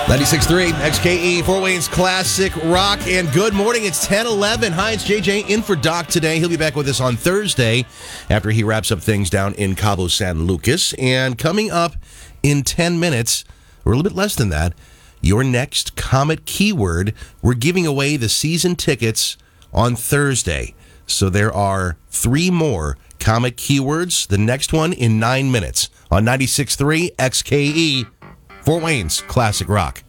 96.3 XKE, Fort Wayne's Classic Rock, and good morning. It's 10:11. Hi, it's JJ in for Doc today. He'll be back with us on Thursday after he wraps up things down in Cabo San Lucas. And coming up in 10 minutes, or a little bit less than that, your next Comet keyword. We're giving away the season tickets on Thursday. So there are 3 more Comet keywords. The next one in 9 minutes on 96.3 XKE, Fort Wayne's Classic Rock.